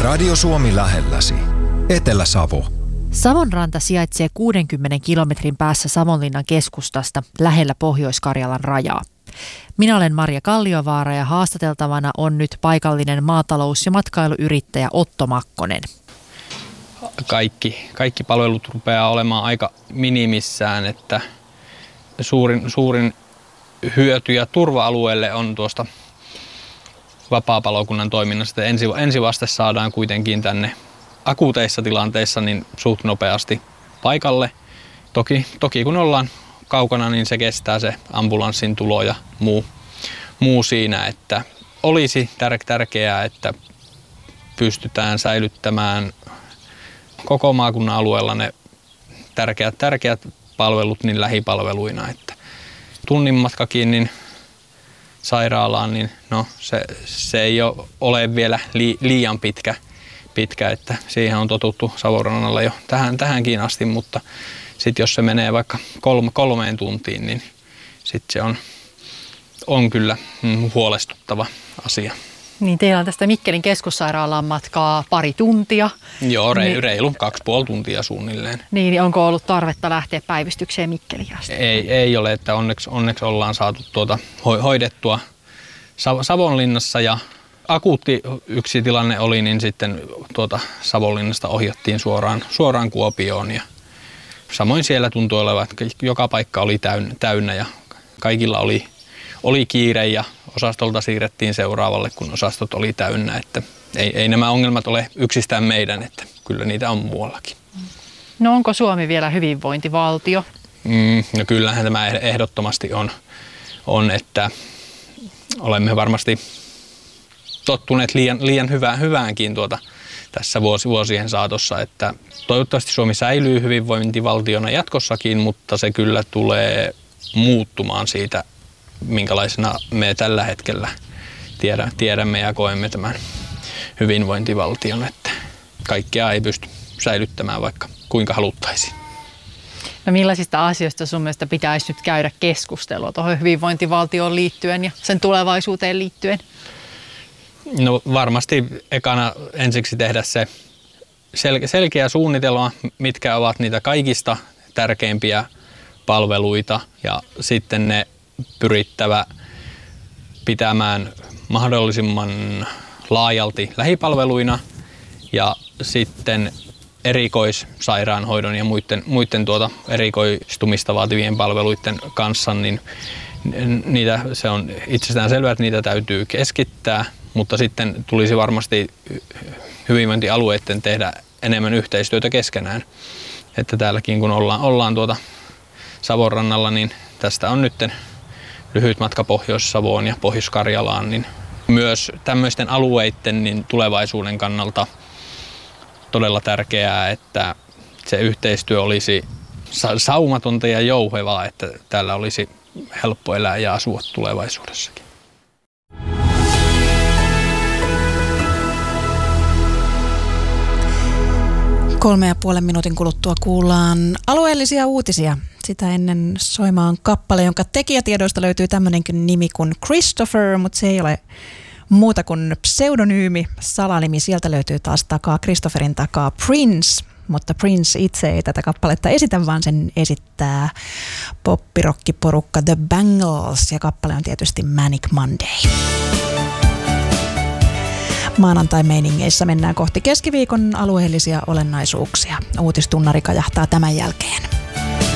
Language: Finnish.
Radio Suomi lähelläsi. Etelä-Savo. Savonranta sijaitsee 60 kilometrin päässä Savonlinnan keskustasta lähellä Pohjois-Karjalan rajaa. Minä olen Marja Kalliovaara ja haastateltavana on nyt paikallinen maatalous- ja matkailuyrittäjä Otto Makkonen. Kaikki palvelut rupeaa olemaan aika minimissään, että suurin hyöty ja turva-alueelle on tuosta vapaapalokunnan toiminnasta. Ensivaste saadaan kuitenkin tänne akuuteissa tilanteissa niin suht nopeasti paikalle. Toki kun ollaan kaukana, niin se kestää se ambulanssin tulo ja muu siinä, että olisi tärkeää, että pystytään säilyttämään koko maakunnan alueella ne tärkeät palvelut niin lähipalveluina, että tunnin matkakin niin sairaalaan, niin no, se ei ole vielä liian pitkä, että siihen on totuttu Savonrannalla jo tähänkin asti, mutta sitten jos se menee vaikka 3 tuntiin, niin sitten se on kyllä huolestuttava asia. Niin teillä on tästä Mikkelin keskussairaalaan matkaa pari tuntia. Joo, reilu 2,5 tuntia suunnilleen. Niin, onko ollut tarvetta lähteä päivystykseen Mikkeliin asti? Ei ole, että onneksi ollaan saatu hoidettua Savonlinnassa ja akuutti yksi tilanne oli, niin sitten Savonlinnasta ohjattiin suoraan Kuopioon ja samoin siellä tuntui olevan, että joka paikka oli täynnä ja kaikilla oli kiire ja osastolta siirrettiin seuraavalle, kun osastot oli täynnä. Että ei nämä ongelmat ole yksistään meidän, että kyllä niitä on muuallakin. No onko Suomi vielä hyvinvointivaltio? No kyllähän tämä ehdottomasti on, että olemme varmasti tottuneet liian hyväänkin tässä vuosien saatossa, että toivottavasti Suomi säilyy hyvinvointivaltiona jatkossakin, mutta se kyllä tulee muuttumaan siitä, minkälaisena me tällä hetkellä tiedämme ja koemme tämän hyvinvointivaltion, että kaikkea ei pysty säilyttämään vaikka kuinka haluttaisiin. No millaisista asioista sun mielestä pitäisi nyt käydä keskustelua tuohon hyvinvointivaltioon liittyen ja sen tulevaisuuteen liittyen? No varmasti ekana ensiksi tehdä se selkeä suunnitelma, mitkä ovat niitä kaikista tärkeimpiä palveluita ja sitten ne pyrittävä pitämään mahdollisimman laajalti lähipalveluina ja sitten erikoissairaanhoidon ja muiden erikoistumista vaativien palveluiden kanssa, niin se on itsestään selvää, että niitä täytyy keskittää, mutta sitten tulisi varmasti hyvinvointialueiden tehdä enemmän yhteistyötä keskenään. Että täälläkin kun ollaan Savonrannalla, niin tästä on nyt lyhyt matka Pohjois-Savoon ja Pohjois-Karjalaan, niin myös tämmöisten alueiden niin tulevaisuuden kannalta todella tärkeää, että se yhteistyö olisi saumatonta ja jouhevaa, että täällä olisi helppo elää ja asua tulevaisuudessakin. Kolme ja puolen minuutin kuluttua kuullaan alueellisia uutisia. Sitä ennen soimaan kappale, jonka tekijätiedoista löytyy tämmöinenkin nimi kuin Christopher, mutta se ei ole muuta kuin pseudonyymi, salanimi. Sieltä löytyy taas Christopherin takaa Prince, mutta Prince itse ei tätä kappaletta esitä, vaan sen esittää poppirokkiporukka The Bangles ja kappale on tietysti Manic Monday. Maanantai-meiningeissä mennään kohti keskiviikon alueellisia olennaisuuksia. Uutistunnari kajahtaa tämän jälkeen.